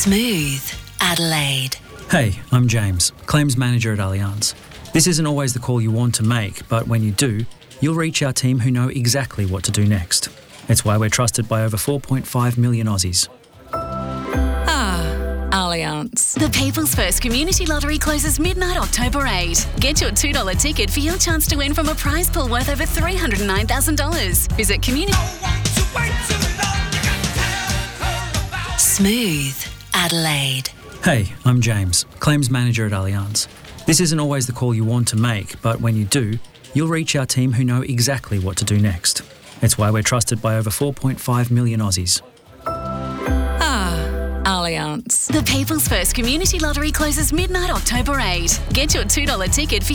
Smooth Adelaide. Hey, I'm James, Claims Manager at Allianz. This isn't always the call you want to make, but when you do, you'll reach our team who know exactly what to do next. It's why we're trusted by over 4.5 million Aussies. Allianz. The People's First Community Lottery closes midnight October 8. Get your $2 ticket for your chance to win from a prize pool worth over $309,000. Visit community... Smooth Adelaide. Hey, I'm James, Claims Manager at Allianz. This isn't always the call you want to make, but when you do, you'll reach our team who know exactly what to do next. It's why we're trusted by over 4.5 million Aussies. Allianz. The People's First Community Lottery closes midnight October 8. Get your $2 ticket for